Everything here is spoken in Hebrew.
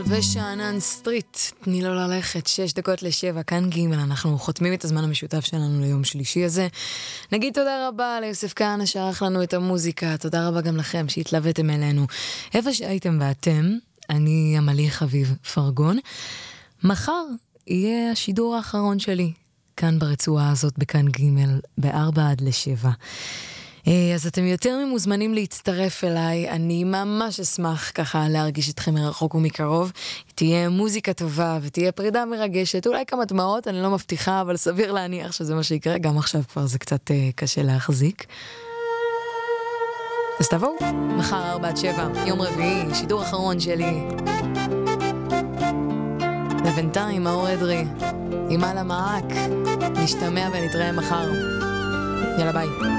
ושענן סטריט, תני לו ללכת, 6:06, כאן ג' אנחנו חותמים את הזמן המשותף שלנו ליום שלישי הזה. נגיד תודה רבה ליוסף כהנא שערך לנו את המוזיקה, תודה רבה גם לכם שהתלוויתם אלינו. איפה שהייתם ואתם, אני עמלי חביב פרגון. מחר יהיה השידור האחרון שלי, כאן ברצועה הזאת בכאן ג' ב-6:45. אז אתם יותר ממוזמנים להצטרף אליי, אני ממש אשמח ככה להרגיש אתכם מרחוק ומקרוב, תהיה מוזיקה טובה ותהיה פרידה מרגשת, אולי כמה דמעות, אני לא מבטיחה, אבל סביר להניח שזה מה שיקרה, גם עכשיו כבר זה קצת קשה להחזיק. אז תבואו, מחר 4-7, יום רביעי, שידור אחרון שלי. לבינתיים, מאור אדרי, עם על המעק, נשתמע ונתראה מחר. יאללה ביי.